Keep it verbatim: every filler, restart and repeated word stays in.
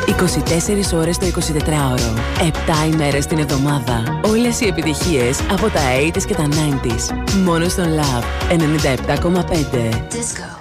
είκοσι τέσσερις ώρες το εικοσιτετράωρο. επτά ημέρες την εβδομάδα. Όλες οι επιτυχίες από τα ογδόντα και τα ενενήντα. Μόνο στον Love ενενήντα επτά κόμμα πέντε. Disco.